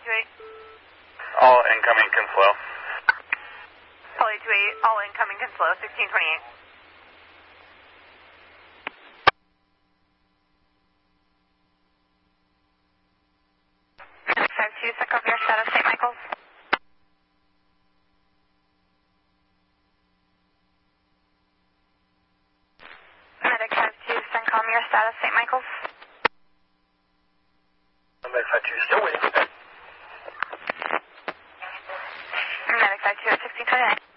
28. All incoming can slow. Poly 28, all incoming can slow, 1628. Medic 52, Central Air status, St. Michael's. Medic 52, Centcom, your status, St. Michael's. Medic 52, still waiting. Medic 52 at 1628.